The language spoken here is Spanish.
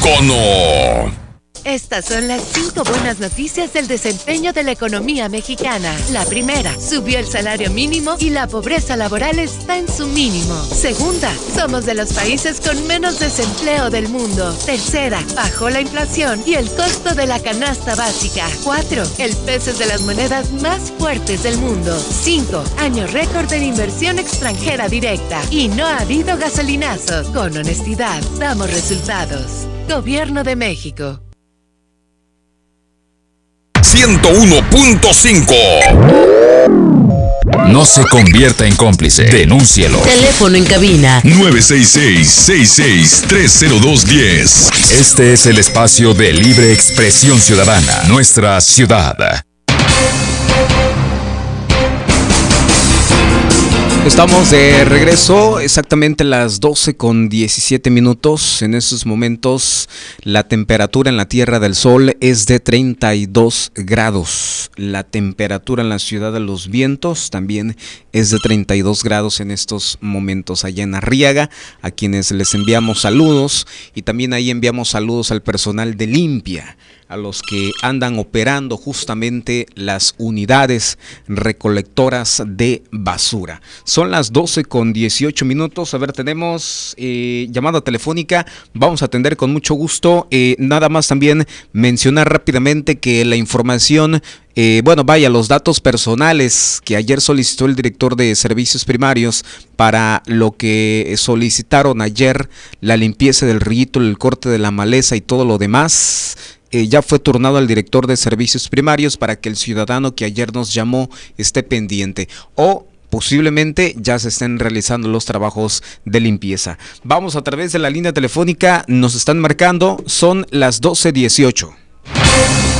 Icono. Estas son las 5 buenas noticias del desempeño de la economía mexicana. La primera, subió el salario mínimo y la pobreza laboral está en su mínimo. Segunda, somos de los países con menos desempleo del mundo. Tercera, bajó la inflación y el costo de la canasta básica. 4, el peso es de las monedas más fuertes del mundo. 5, año récord en inversión extranjera directa. Y no ha habido gasolinazos. Con honestidad, damos resultados. Gobierno de México. 101.5. No se convierta en cómplice. Denúncielo. Teléfono en cabina 966-6630210. Este es el espacio de libre expresión ciudadana. Nuestra ciudad. Estamos de regreso, exactamente las 12:17. En estos momentos la temperatura en la Tierra del Sol es de 32 grados. La temperatura en la Ciudad de los Vientos también es de 32 grados en estos momentos allá en Arriaga, a quienes les enviamos saludos, y también ahí enviamos saludos al personal de Limpia, a los que andan operando justamente las unidades recolectoras de basura. Son las 12:18. A ver, tenemos llamada telefónica. Vamos a atender con mucho gusto. Nada más también mencionar rápidamente que la información, los datos personales que ayer solicitó el director de servicios primarios para lo que solicitaron ayer, la limpieza del rillito, el corte de la maleza y todo lo demás, ya fue turnado al director de servicios primarios para que el ciudadano que ayer nos llamó esté pendiente, o posiblemente ya se estén realizando los trabajos de limpieza. Vamos a través de la línea telefónica, nos están marcando, son las 12:18.